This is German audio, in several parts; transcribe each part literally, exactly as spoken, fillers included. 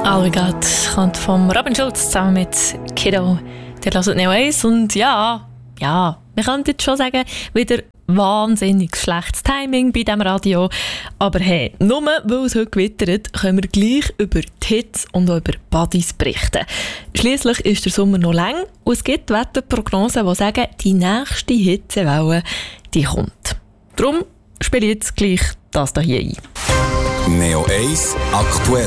Alligat kommt vom Robin Schulz zusammen mit Kiddo. Der hört Neo eins und ja, ja, wir könnten jetzt schon sagen, wieder wahnsinnig schlechtes Timing bei diesem Radio. Aber hey, nur weil es heute gewittert, können wir gleich über die Hits und auch über Buddies berichten. Schliesslich ist der Sommer noch lang und es gibt Wetterprognosen, die sagen, die nächste Hitzewelle, die kommt. Darum spiele ich jetzt gleich das hier ein. Neo eins aktuell.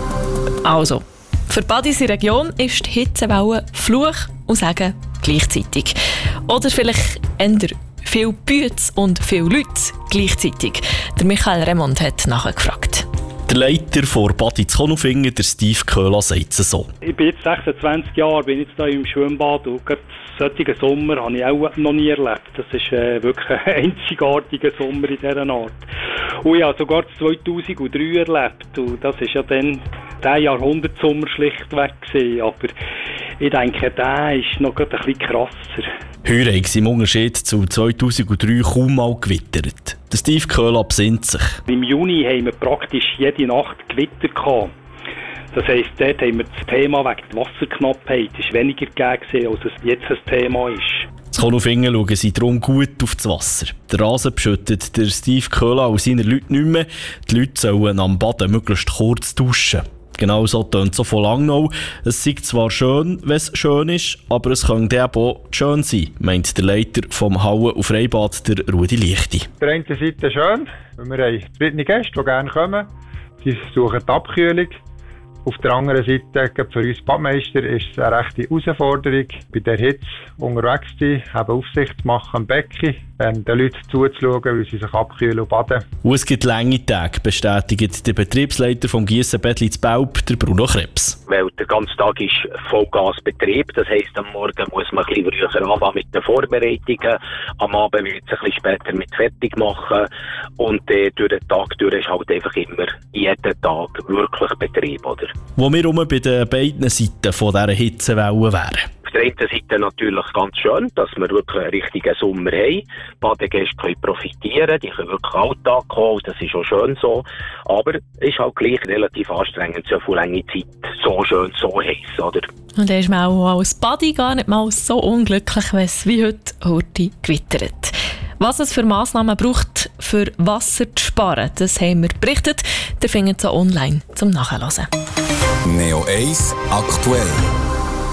Also, für Buddies in der Region ist die Hitzewelle Fluch und Segen gleichzeitig. Oder vielleicht eher viel Bütz und viele Leute gleichzeitig. Der Michael Remond hat nachgefragt. Der Leiter von Buddy zu Konolfingen, der Steve Köhler, sagt es so. Ich bin jetzt sechsundzwanzig Jahre, bin jetzt hier im Schwimmbad und gerade solchen Sommer habe ich auch noch nie erlebt. Das ist äh, wirklich ein einzigartiger Sommer in dieser Art. Und ich habe sogar zweitausenddrei erlebt und das ist ja dann der Jahrhundertsommer schlichtweg gewesen. Aber ich denke, der ist noch ein bisschen krasser. Heuer haben sie im Unterschied zu zweitausenddrei kaum mal gewittert. Der Steve Köhler besinnt sich. Im Juni haben wir praktisch jede Nacht Gewitter gehabt. Das heisst, dort haben wir das Thema wegen der Wasserknappheit ist weniger gegeben, als es jetzt ein Thema ist. In Konolfingen schauen sie darum gut auf das Wasser. Der Rasen beschüttet der Steve Köhler und seine Leute nicht mehr. Die Leute sollen am Baden möglichst kurz duschen. Genau so tönt es so von Langnau. Es sei zwar schön, wenn es schön ist, aber es könnte eben auch schön sein, meint der Leiter vom Hauen- und Freibad, der Rudi Lichti. Auf der einen Seite schön, weil wir haben zufriedene Gäste, die gerne kommen. Sie suchen die Abkühlung. Auf der anderen Seite, für uns Badmeister, ist es eine rechte Herausforderung, bei der Hitze unterwegs zu sein, eben Aufsicht zu machen am Becken, den Leuten zuzuschauen, wie sie sich abkühlen und baden. Und es gibt lange Tage, bestätigt der Betriebsleiter vom Giessenbettli zu Belp, der Bruno Krebs. Weil der ganze Tag ist Vollgasbetrieb, das heisst, am Morgen muss man ein bisschen früher anfangen mit den Vorbereitungen, am Abend wird es ein bisschen später mit fertig machen und äh, durch den Tag durch ist halt einfach immer jeden Tag wirklich Betrieb, oder? Wo wir rum bei den beiden Seiten von dieser Hitzewelle wären. Auf der einen Seite natürlich ganz schön, dass wir wirklich einen richtigen Sommer haben. Badegäste können profitieren, die können wirklich Alltag kommen, das ist auch schön so. Aber es ist halt gleich relativ anstrengend, so viel lange Zeit so schön, so heiß, oder? Und dann ist man auch als Buddy gar nicht mal so unglücklich, wenn es wie heute heute gewittert. Was es für Massnahmen braucht, für Wasser zu sparen, das haben wir berichtet. Ihr findet es online zum Nachhören. Neo eins aktuell.